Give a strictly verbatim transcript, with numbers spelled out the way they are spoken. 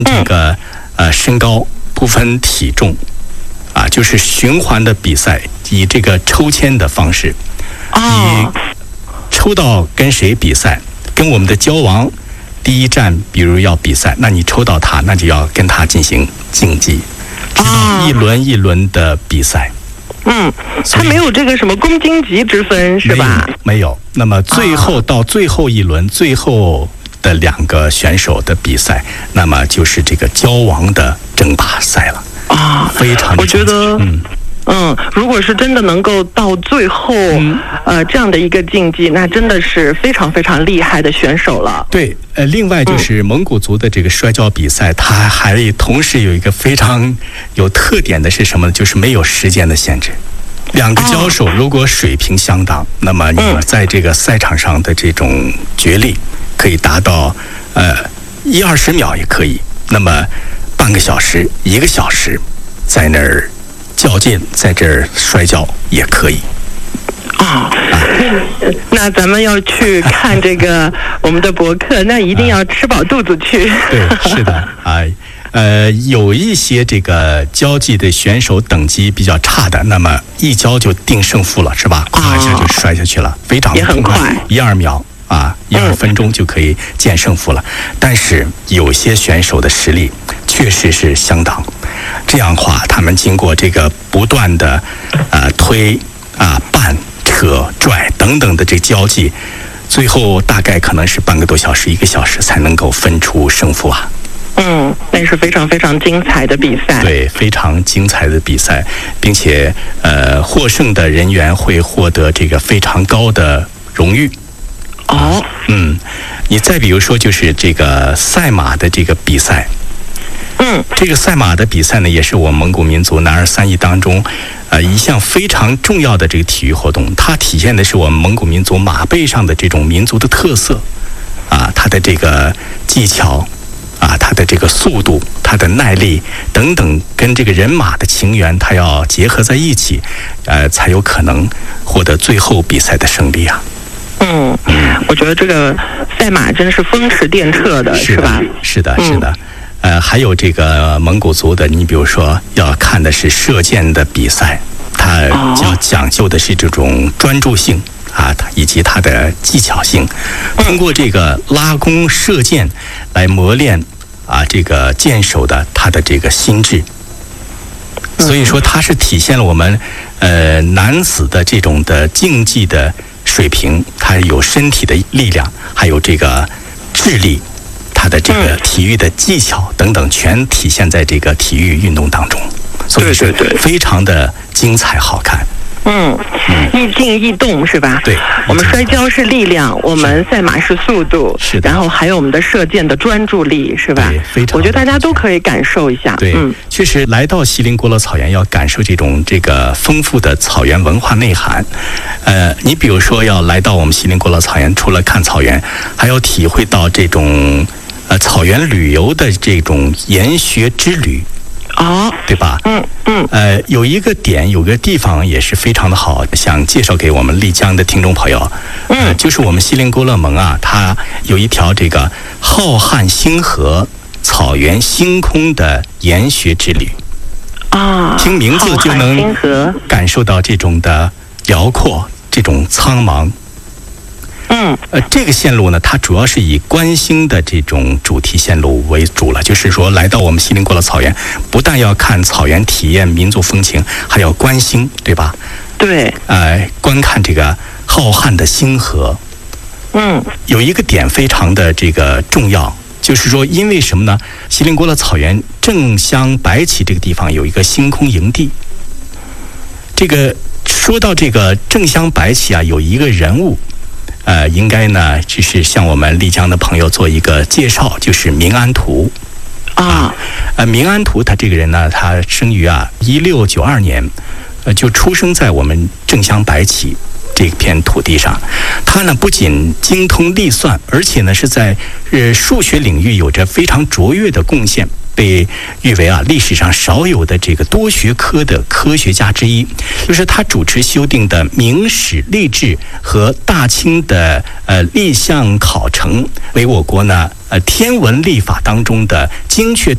这个呃身高不分体重啊，就是循环的比赛，以这个抽签的方式，你抽到跟谁比赛，跟我们的交王第一站，比如要比赛，那你抽到他，那就要跟他进行竞技，直到一轮一轮的比赛。 嗯，他没有这个什么公斤级之分是吧？ 没有，没有。那么最后到最后一轮，最后的两个选手的比赛，那么就是这个交王的争霸赛了啊， 非常的， 我觉得， 嗯。 嗯，如果是真的能够到最后，嗯、呃，这样的一个竞技，那真的是非常非常厉害的选手了。 对，呃，另外就是蒙古族的这个摔跤比赛，嗯、它还同时有一个非常有特点的是什么呢？就是没有时间的限制。两个交手如果水平相当，哦、那么你们在这个赛场上的这种角力可以达到呃一二十秒也可以，那么半个小时、一个小时在那儿较劲，在这儿摔跤也可以。 啊、哦，那咱们要去看这个我们的博客，那一定要吃饱肚子去。 对，是的啊。呃，有一些这个交际的选手等级比较差的，那么一交就定胜负了，是吧？咵一下就摔下去了，非常也很快， 一二秒啊，一二分钟就可以见胜负了。嗯、但是有些选手的实力确实是相当，这样的话，他们经过这个不断的呃推啊、绊、扯、拽等等的这交际，最后大概可能是半个多小时、一个小时才能够分出胜负啊。 嗯，那是非常非常精彩的比赛。 对，非常精彩的比赛，并且呃，获胜的人员会获得这个非常高的荣誉。 哦， 嗯，你再比如说，就是这个赛马的这个比赛。 嗯， 这个赛马的比赛呢，也是我们蒙古民族男儿三艺当中，呃，一项非常重要的这个体育活动。它体现的是我们蒙古民族马背上的这种民族的特色，啊，它的这个技巧。啊，它的这个速度、它的耐力等等，跟这个人马的情缘，它要结合在一起，呃，才有可能获得最后比赛的胜利啊。 嗯，我觉得这个赛马真是风驰电掣的，是吧？ 是的，是的。嗯、呃，还有这个蒙古族的，你比如说要看的是射箭的比赛，它要讲究的是这种专注性。啊，以及它的技巧性，通过这个拉弓射箭来磨练啊，这个箭手的他的这个心智。所以说，它是体现了我们呃男子的这种的竞技的水平，它有身体的力量，还有这个智力，它的这个体育的技巧等等，全体现在这个体育运动当中。所以是非常的精彩好看。 嗯，易静易动是吧？ 对， 我们摔跤是力量，我们赛马是速度， 是的， 然后还有我们的射箭的专注力，是吧？ 对，非常。 我觉得大家都可以感受一下。 对，嗯，确实来到锡林郭勒草原，要感受这种这个丰富的草原文化内涵。呃，你比如说要来到我们锡林郭勒草原，除了看草原，还要体会到这种呃草原旅游的这种研学之旅。 哦， 对吧？ 嗯嗯， 呃，有一个点，有个地方也是非常的好，想介绍给我们丽江的听众朋友。 嗯、 呃，就是我们锡林郭勒盟啊，它有一条这个浩瀚星河草原星空的研学之旅。 啊， 听名字就能感受到这种的辽阔，这种苍茫。 嗯， 呃，这个线路呢，它主要是以观星的这种主题线路为主了。就是说，来到我们锡林郭勒草原，不但要看草原、体验民族风情，还要观星，对吧？ 对。 呃，观看这个浩瀚的星河。 嗯。 有一个点非常的这个重要，就是说，因为什么呢？锡林郭勒草原正乡白起这个地方有一个星空营地。这个说到这个正乡白起啊，有一个人物。呃，应该呢，就是向我们丽江的朋友做一个介绍，就是明安图啊。 呃，明安图他这个人呢，他生于啊一六九二年，呃，就出生在我们正乡白起这片土地上。他呢不仅精通历算，而且呢是在呃数学领域有着非常卓越的贡献。被誉为啊历史上少有的这个多学科的科学家之一，就是他主持修订的《明史历志》和大清的呃历象考成，为我国呢呃天文历法当中的精确